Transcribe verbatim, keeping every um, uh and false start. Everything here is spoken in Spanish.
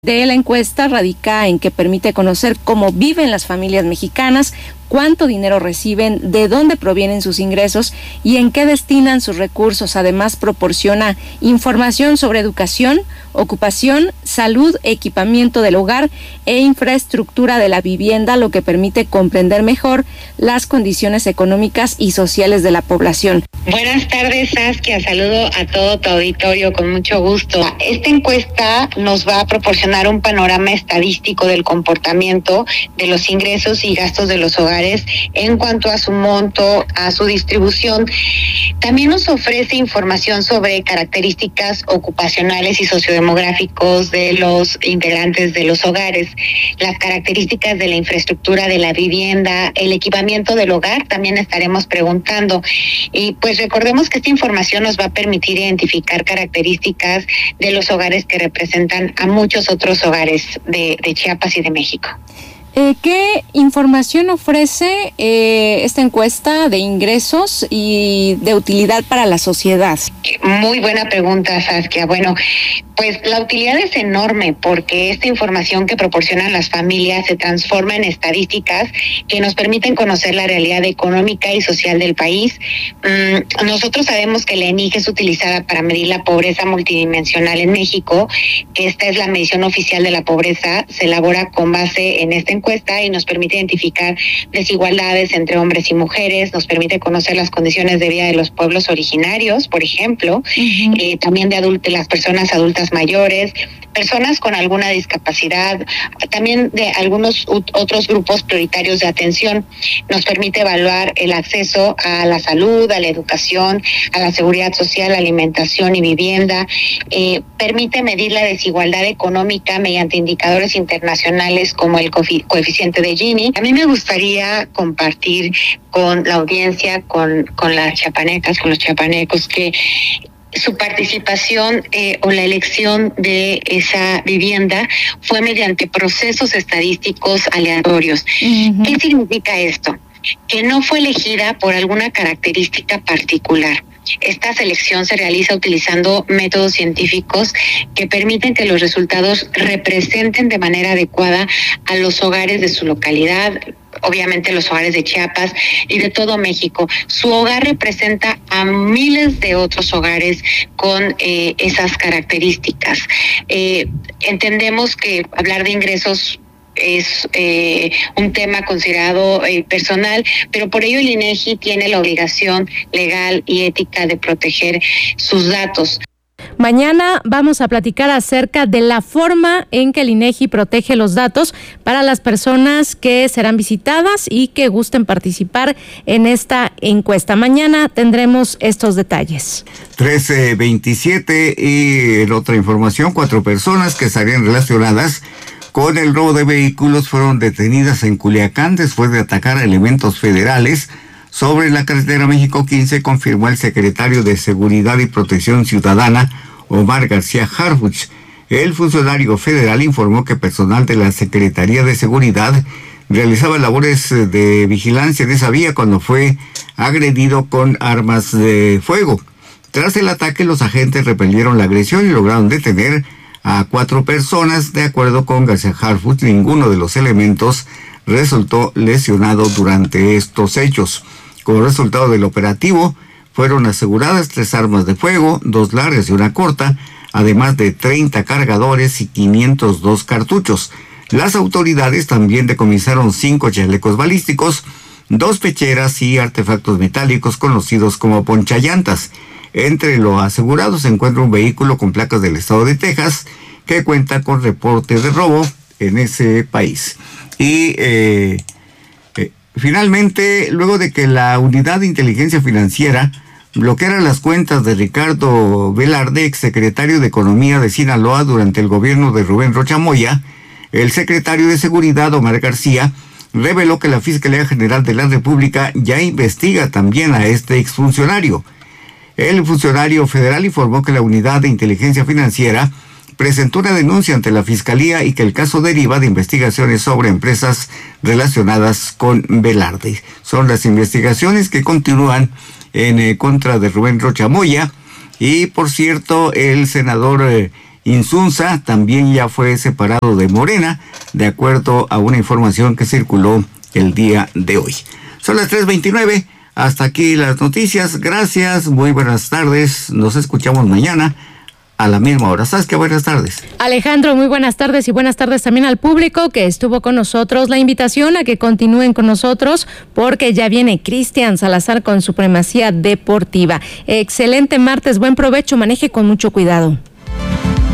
de la encuesta radica en que permite conocer cómo viven las familias mexicanas, cuánto dinero reciben, de dónde provienen sus ingresos y en qué destinan sus recursos. Además, proporciona información sobre educación, ocupación, salud, equipamiento del hogar e infraestructura de la vivienda, lo que permite comprender mejor las condiciones económicas y sociales de la población. Buenas tardes, Saskia. Saludo a todo tu auditorio con mucho gusto. Esta encuesta nos va a proporcionar un panorama estadístico del comportamiento de los ingresos y gastos de los hogares en cuanto a su monto, a su distribución. También nos ofrece información sobre características ocupacionales y sociodemográficos de los integrantes de los hogares, las características de la infraestructura de la vivienda, el equipamiento del hogar, también estaremos preguntando. Y pues recordemos que esta información nos va a permitir identificar características de los hogares que representan a muchos otros hogares de, de Chiapas y de México. Eh, ¿Qué información ofrece eh, esta encuesta de ingresos y de utilidad para la sociedad? Muy buena pregunta, Saskia. Bueno, pues la utilidad es enorme porque esta información que proporcionan las familias se transforma en estadísticas que nos permiten conocer la realidad económica y social del país. Mm, nosotros sabemos que la E N I G es utilizada para medir la pobreza multidimensional en México. Esta es la medición oficial de la pobreza. Se elabora con base en esta encuesta y nos permite identificar desigualdades entre hombres y mujeres, nos permite conocer las condiciones de vida de los pueblos originarios, por ejemplo, uh-huh. eh, también de adult- las personas adultas mayores, personas con alguna discapacidad, también de algunos u- otros grupos prioritarios de atención. Nos permite evaluar el acceso a la salud, a la educación, a la seguridad social, alimentación y vivienda. Eh, permite medir la desigualdad económica mediante indicadores internacionales como el cofi- coeficiente de Gini. A mí me gustaría compartir con la audiencia, con, con las chiapanecas, con los chiapanecos, que su participación eh, o la elección de esa vivienda fue mediante procesos estadísticos aleatorios. Uh-huh. ¿Qué significa esto? Que no fue elegida por alguna característica particular. Esta selección se realiza utilizando métodos científicos que permiten que los resultados representen de manera adecuada a los hogares de su localidad, obviamente los hogares de Chiapas y de todo México. Su hogar representa a miles de otros hogares con eh, esas características. Eh, entendemos que hablar de ingresos es eh, un tema considerado eh, personal, pero por ello el INEGI tiene la obligación legal y ética de proteger sus datos. Mañana vamos a platicar acerca de la forma en que el INEGI protege los datos para las personas que serán visitadas y que gusten participar en esta encuesta. Mañana tendremos estos detalles. trece veintisiete y en otra información, cuatro personas que estarían relacionadas con el robo de vehículos fueron detenidas en Culiacán después de atacar a elementos federales sobre la carretera México quince, confirmó el secretario de Seguridad y Protección Ciudadana, Omar García Harfuch. El funcionario federal informó que personal de la Secretaría de Seguridad realizaba labores de vigilancia en esa vía cuando fue agredido con armas de fuego. Tras el ataque, los agentes repelieron la agresión y lograron detener a cuatro personas. De acuerdo con García Harfuch, ninguno de los elementos resultó lesionado durante estos hechos. Como resultado del operativo, fueron aseguradas tres armas de fuego, dos largas y una corta, además de treinta cargadores y quinientos dos cartuchos. Las autoridades también decomisaron cinco chalecos balísticos, dos pecheras y artefactos metálicos conocidos como ponchallantas. Entre los asegurados se encuentra un vehículo con placas del estado de Texas que cuenta con reporte de robo en ese país. Y eh, eh, finalmente, luego de que la Unidad de Inteligencia Financiera bloqueara las cuentas de Ricardo Velarde, exsecretario de Economía de Sinaloa durante el gobierno de Rubén Rocha Moya, el secretario de Seguridad, Omar García, reveló que la Fiscalía General de la República ya investiga también a este exfuncionario. El funcionario federal informó que la Unidad de Inteligencia Financiera presentó una denuncia ante la Fiscalía y que el caso deriva de investigaciones sobre empresas relacionadas con Velarde. Son las investigaciones que continúan en eh, contra de Rubén Rocha Moya. Y, por cierto, el senador eh, Insunza también ya fue separado de Morena, de acuerdo a una información que circuló el día de hoy. Son las tres veintinueve, hasta aquí las noticias. Gracias, muy buenas tardes. Nos escuchamos mañana a la misma hora. Saskia, buenas tardes. Alejandro, muy buenas tardes y buenas tardes también al público que estuvo con nosotros. La invitación a que continúen con nosotros porque ya viene Cristian Salazar con Supremacía Deportiva. Excelente martes, buen provecho, maneje con mucho cuidado.